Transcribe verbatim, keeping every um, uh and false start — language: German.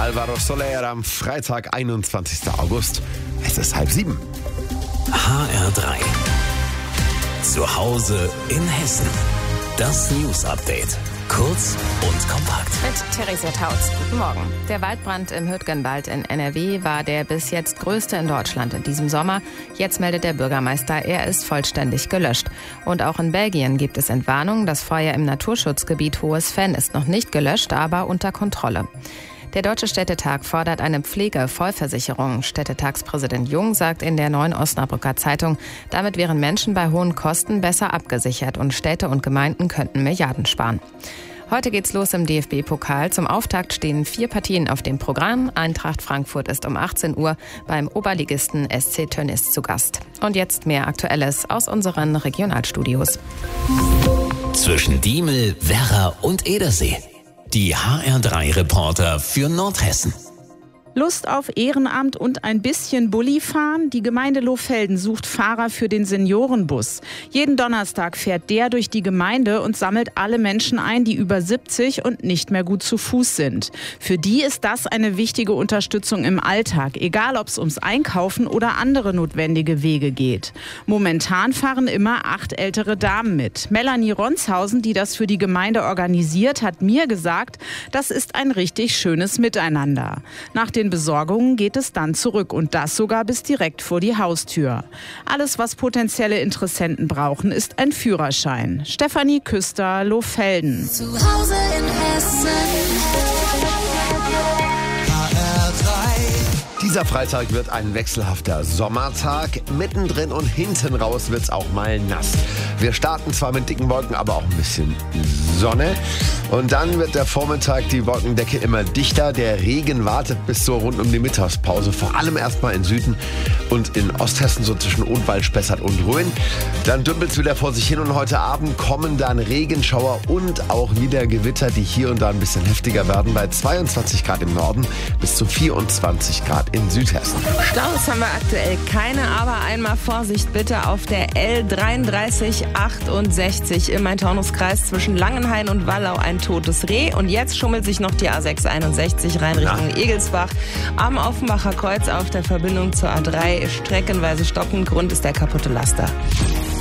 Alvaro Soler am Freitag, einundzwanzigsten August. Es ist halb sieben. H R drei. Zu Hause in Hessen. Das News Update. Kurz und kompakt. Mit Theresa Tautz. Guten Morgen. Der Waldbrand im Hüttgenwald in N R W war der bis jetzt größte in Deutschland in diesem Sommer. Jetzt meldet der Bürgermeister, er ist vollständig gelöscht. Und auch in Belgien gibt es Entwarnung. Das Feuer im Naturschutzgebiet Hohes Venn ist noch nicht gelöscht, aber unter Kontrolle. Der Deutsche Städtetag fordert eine Pflege-Vollversicherung. Städtetagspräsident Jung sagt in der Neuen Osnabrücker Zeitung, damit wären Menschen bei hohen Kosten besser abgesichert und Städte und Gemeinden könnten Milliarden sparen. Heute geht's los im D F B-Pokal. Zum Auftakt stehen vier Partien auf dem Programm. Eintracht Frankfurt ist um achtzehn Uhr beim Oberligisten S C Tönnies zu Gast. Und jetzt mehr Aktuelles aus unseren Regionalstudios. Zwischen Diemel, Werra und Edersee. Die H R drei Reporter für Nordhessen. Lust auf Ehrenamt und ein bisschen Bulli fahren? Die Gemeinde Lohfelden sucht Fahrer für den Seniorenbus. Jeden Donnerstag fährt der durch die Gemeinde und sammelt alle Menschen ein, die über siebzig und nicht mehr gut zu Fuß sind. Für die ist das eine wichtige Unterstützung im Alltag, egal ob es ums Einkaufen oder andere notwendige Wege geht. Momentan fahren immer acht ältere Damen mit. Melanie Ronshausen, die das für die Gemeinde organisiert, hat mir gesagt, das ist ein richtig schönes Miteinander. Nach den Besorgungen geht es dann zurück und das sogar bis direkt vor die Haustür. Alles, was potenzielle Interessenten brauchen, ist ein Führerschein. Stefanie Küster, Lohfelden. Zu Hause in Hessen. Dieser Freitag wird ein wechselhafter Sommertag. Mittendrin und hinten raus wird's auch mal nass. Wir starten zwar mit dicken Wolken, aber auch ein bisschen Sonne. Und dann wird der Vormittag die Wolkendecke immer dichter. Der Regen wartet bis so rund um die Mittagspause. Vor allem erstmal in Süden und in Osthessen, so zwischen Odenwald, Spessart und Rhön. Dann dümpelt's wieder vor sich hin und heute Abend kommen dann Regenschauer und auch wieder Gewitter, die hier und da ein bisschen heftiger werden. Bei zweiundzwanzig Grad im Norden bis zu vierundzwanzig Grad in Südhessen. Staus haben wir aktuell keine, aber einmal Vorsicht bitte auf der L dreiunddreißig achtundsechzig im Main-Taunus-Kreis zwischen Langenhain und Wallau ein totes Reh. Und jetzt schummelt sich noch die A sechshunderteinundsechzig rein Richtung Na. Egelsbach. Am Offenbacher Kreuz auf der Verbindung zur A drei streckenweise stockend. Grund ist der kaputte Laster.